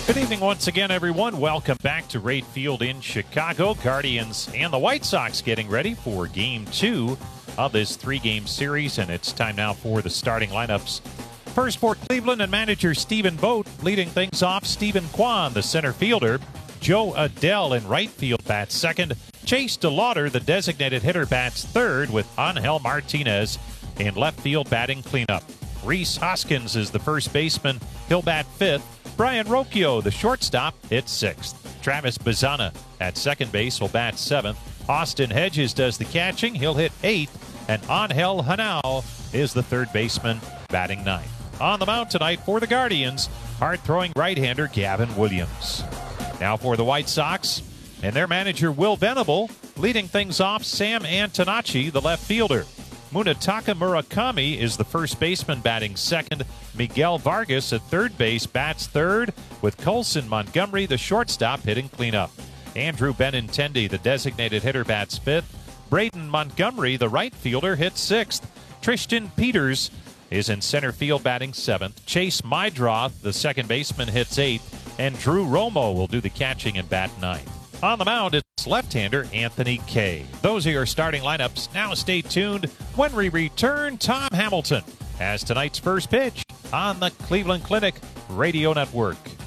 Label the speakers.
Speaker 1: Good evening once again, everyone. Welcome back to Rate Field in Chicago. Guardians and the White Sox getting ready for Game 2 of this three-game series, and it's time now for the starting lineups. First for Cleveland and manager Stephen Vogt. Leading things off, Stephen Kwan, the center fielder. Joe Adell in right field bats second. Chase DeLauder, the designated hitter, bats third, with Angel Martinez in left field batting cleanup. Rhys Hoskins is the first baseman. He'll bat fifth. Brian Rocchio, the shortstop, hits sixth. Travis Bazzana at second base will bat seventh. Austin Hedges does the catching. He'll hit eighth. And Angel Hanao is the third baseman, batting ninth. On the mound tonight for the Guardians, hard-throwing right-hander Gavin Williams. Now for the White Sox and their manager Will Venable. Leading things off, Sam Antonacci, the left fielder. Munetaka Murakami is the first baseman, batting second. Miguel Vargas at third base bats third, with Colson Montgomery, the shortstop, hitting cleanup. Andrew Benintendi, the designated hitter, bats fifth. Braden Montgomery, the right fielder, hits sixth. Tristan Peters is in center field, batting seventh. Chase Mydroth, the second baseman, hits eighth. And Drew Romo will do the catching and bat ninth. On the mound, it's left-hander Anthony Kay. Those are your starting lineups. Now stay tuned. When we return, Tom Hamilton has tonight's first pitch on the Cleveland Clinic Radio Network.